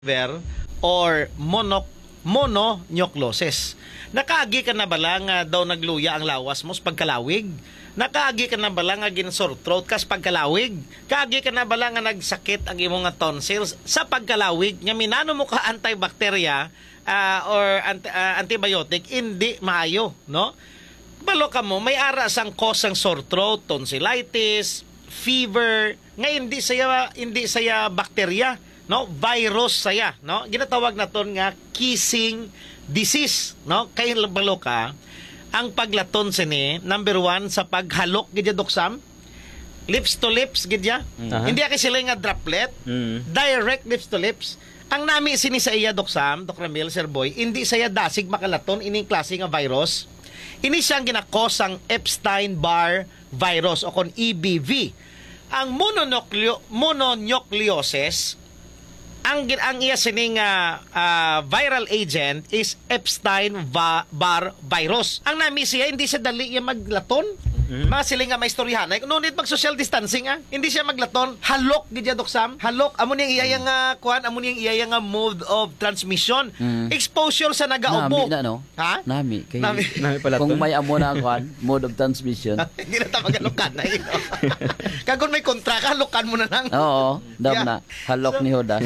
fever or mononucleosis. Nakaagi ka na bala nga daw nagluya ang lawas mo sa pagkalawig? Nakaagi ka na bala nga gin-sore throat kas pagkalawig? Kaagi ka na bala nga nagsakit ang imong nga tonsils sa pagkalawig? Nga minano mo ka antibacteria or antibiotic, hindi maayo, no? Balo ka mo, may ara sang cause ang sore throat, tonsillitis, fever, nga hindi saya bakterya, no? Virus saya, no? Ginatawag naton nga kissing disease, no? Kay balo ka, ang paglaton sini, number 1 sa paghalok gidya doksam, lips to lips gidya. Hindi ka sila nga droplet, direct lips to lips. Ang nami sini sa iya doksam, Dr. Ramil, Sir Boy, hindi saya dasig makalaton ining klase nga virus. Ini siyang ginakosang Epstein-Barr virus o kon EBV. Ang mononucleosis, ang iya sining viral agent is Epstein-Barr virus. Ang nami siya, hindi siya dali yung maglaton. Mga sila nga may istoryahan. No need mag-social distancing. Hindi siya maglaton. Halok, gidya doksam. Halok. Amo niyang iyayang kuan, amo niyang iyayang mode of transmission. Exposure sa nagaupo. Nami na, no? Ha? Nami. Nami pala kung may amo na kuan, mode of transmission. Hindi na tama galukan na yun. Kung may kontraka, halukan mo na lang. Oo, dam na. Halok ni Hodas.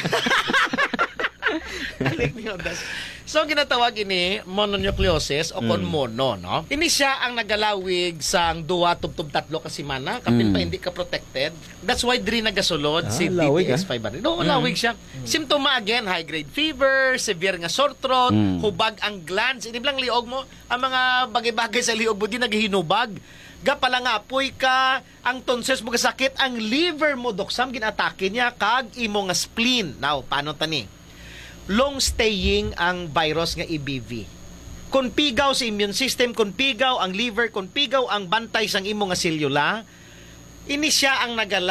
So, ginatawag ini mononucleosis o kon mono, no? Ini siya ang nagalawig sang 2-3 kasimana, kapin pa hindi ka protected. That's why diri nagasulod si DTS 500. No, lawig siya. Symptoma again, high grade fever, severe nga sore throat, hubag ang glands. Ini lang liog mo, ang mga bagay-bagay sa liog mo di naghinubag. Gapala nga apoy ka, ang tonsils mo kasakit, ang liver mo doksam ginatake niya kag imo nga spleen. Now, paano tani? Long staying ang virus nga EBV. Kung pigaw sa immune system, kung pigaw ang liver, kung pigaw ang bantay sang imo nga selula, ini siya ang nagala